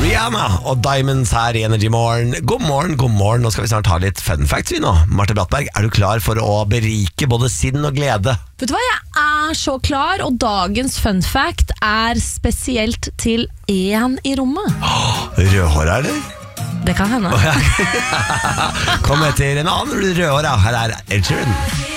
Rihanna og Diamonds her i Energy Morgen. God morgen, god morgen. Nå skal vi snart ha litt fun facts vi nå. Marte Brattberg, er du klar for å berike både sinn og glede? Vet du hva, jeg er så klar, og dagens fun fact er spesielt til én i rommet. Rødhåra, eller? Det kan hende. Kom etter en annen rødhåra. Her er Ed Sheeran.